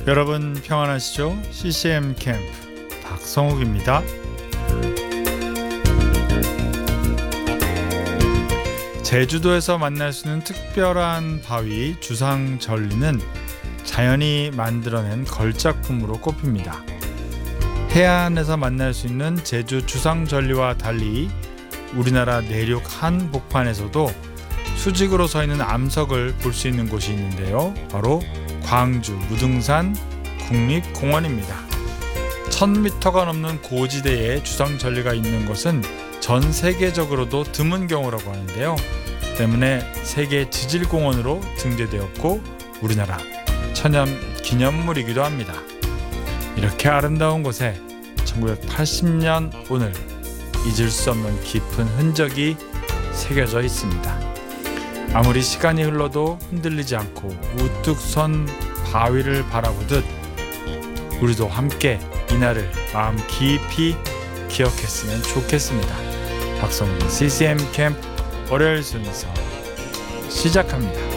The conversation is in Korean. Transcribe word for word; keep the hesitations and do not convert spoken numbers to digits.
여러분 평안하시죠? 씨씨엠 캠프 박성욱입니다. 제주도에서 만날 수 있는 특별한 바위 주상절리는 자연이 만들어낸 걸작품으로 꼽힙니다. 해안에서 만날 수 있는 제주 주상절리와 달리 우리나라 내륙 한복판에서도 수직으로 서 있는 암석을 볼 수 있는 곳이 있는데요. 바로 광주 무등산 국립공원입니다. 천 미터가 넘는 고지대에 주상절리가 있는 것은 전 세계적으로도 드문 경우라고 하는데요. 때문에 세계 지질공원으로 등재되었고 우리나라 천연 기념물이기도 합니다. 이렇게 아름다운 곳에 천구백팔십 년 오늘 잊을 수 없는 깊은 흔적이 새겨져 있습니다. 아무리 시간이 흘러도 흔들리지 않고 우뚝 선 바위를 바라보듯 우리도 함께 이날을 마음 깊이 기억했으면 좋겠습니다. 박성훈 씨씨엠 캠프 월요일 순서 시작합니다.